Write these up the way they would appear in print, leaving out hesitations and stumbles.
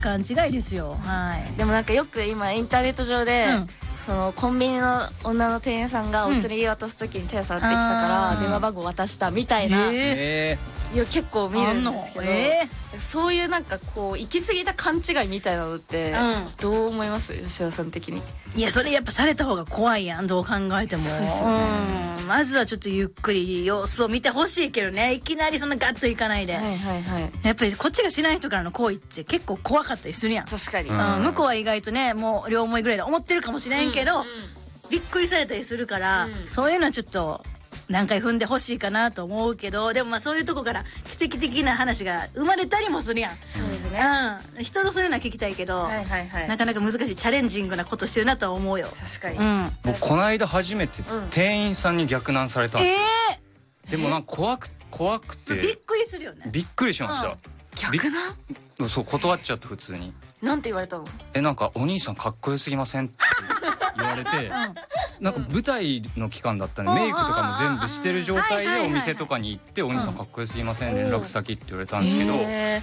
勘違いですよ。はい。 でもなんかよく今インターネット上で、そのコンビニの女の店員さんがお釣り渡す時に手触ってきたから電話番号渡したみたいな、いや結構見るんですけど、そういうなんかこう行き過ぎた勘違いみたいなのってどう思います吉田さん的に？ いやそれやっぱされた方が怖いやん、どう考えても。まずはちょっとゆっくり様子を見てほしいけどね、いきなりそんなガッといかないで。やっぱりこっちが知らない人からの行為って結構怖かったりするやん。 確かに。 向こうは意外とねもう両思いぐらいで思ってるかもしれんけど、びっくりされたりするから、そういうのはちょっと何回踏んでほしいかなと思うけど、でもまあそういうとこから奇跡的な話が生まれたりもするやん。 そうですね。 人のそういうのは聞きたいけど、なかなか難しいチャレンジングなことしてるなとは思うよ。 確かに。 僕この間初めて店員さんに逆難されたんですよ。でもなんか怖くてびっくりするよね。 びっくりしました。 逆難？ そう断っちゃって普通に。 なんて言われたの？ なんかお兄さんかっこよすぎませんって言われて、なんか舞台の期間だったんでメイクとかも全部してる状態でお店とかに行って「お兄さんかっこよすぎません連絡先」って言われたんですけど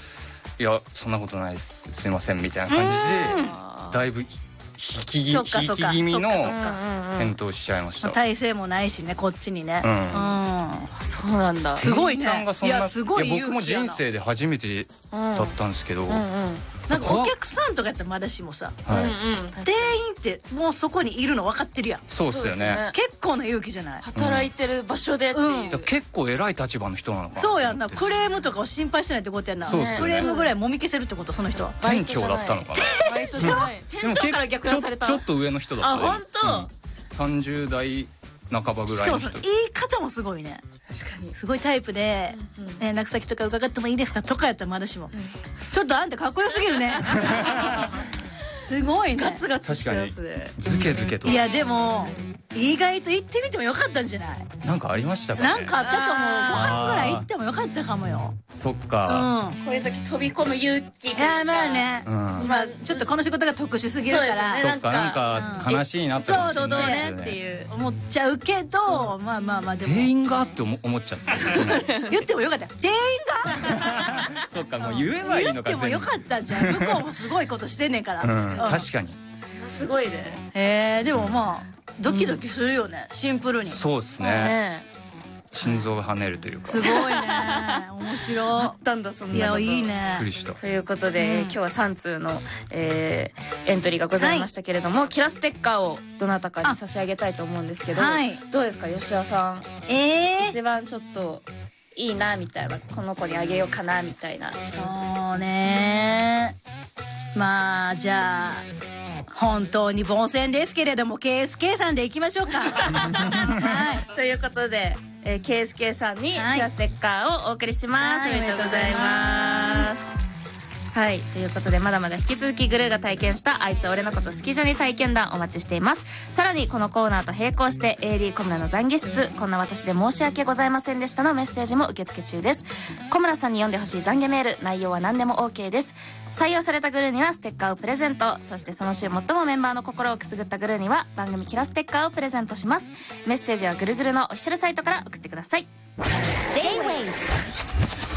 「いやそんなことないです、すいません」みたいな感じでだいぶ引き気味の返答しちゃいました。 体勢もないしねこっちにね。 そうなんだ。 すごいね。 いやすごい勇気やな。僕も人生で初めてだったんですけど、 なんかお客さんとかやったらまだしもさ、店員ってもうそこにいるの分かってるやん。 そうですよね。 結構な勇気じゃない？ 働いてる場所でっていう。 結構偉い立場の人なのかな。 そうやんな。クレームとかを心配してないってことやんな。クレームぐらいもみ消せるってことその人は。 店長だったのかな。 店長から逆難された。 ちょっと上の人だった。 あ本当。 30代半ばぐらいの人。 しかも言い方もすごいね。 確かに。 すごいタイプで連絡先とか伺ってもいいですかとかやったらまだしも、ちょっとあんたかっこよすぎるね。すごいね。 ガツガツしてますね。 ズケズケと。 いやでも意外と行ってみてもよかったんじゃない？ なんかありましたかね。 なんかあったと思う。ご飯ぐらい行ってもよかったかもよ。 そっか。 こういう時飛び込む勇気。 いやまあね。まあちょっとこの仕事が特殊すぎるから。 そっかなんか話になったかもしれないですねっていう思っちゃうけど、まあまあまあでも。 店員がって思っちゃった。 言ってもよかった。店員が。 そっかもう言えばいいのか。 言ってもよかったじゃん。向こうもすごいことしてんねんから。 確かに。 すごいね。 でもまあドキドキするよね、シンプルに。 そうですね。心臓が跳ねるというか。 すごいね。面白い。 あったんだそんなこと。 いやいいね。 びっくりした。 ということで今日は3通のエントリーがございましたけれども、キラステッカーをどなたかに差し上げたいと思うんですけど、どうですか吉田さん。一番ちょっといいなみたいな、この子にあげようかなみたいな。 そうね。まあじゃあ本当に凡戦ですけれども KSK さんでいきましょうか。 ということで、KSK さんにキラステッカーをお送りします。おめでとうございます。はい、ということでまだまだ引き続きグルーが体験したあいつ俺のこと好きじゃね体験談お待ちしています。さらにこのコーナーと並行して AD 小村の懺悔室、こんな私で申し訳ございませんでしたのメッセージも受付中です。小村さんに読んでほしい懺悔メール、内容は何でも OK です。採用されたグルーにはステッカーをプレゼント、そしてその週最もメンバーの心をくすぐったグルーには番組キラステッカーをプレゼントします。メッセージはぐるぐるのオフィシャルサイトから送ってください。J-Wave